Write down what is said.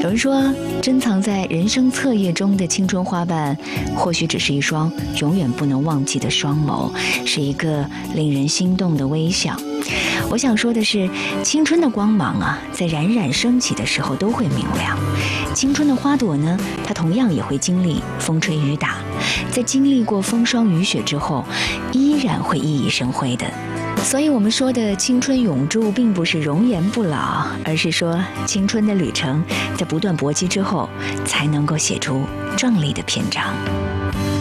有人说，珍藏在人生册页中的青春花瓣，或许只是一双永远不能忘记的双眸，是一个令人心动的微笑。我想说的是，青春的光芒啊，在冉冉升起的时候都会明亮。青春的花朵呢，它同样也会经历风吹雨打，在经历过风霜雨雪之后，依然会熠熠生辉的。所以我们说的青春永驻，并不是容颜不老，而是说青春的旅程在不断搏击之后，才能够写出壮丽的篇章。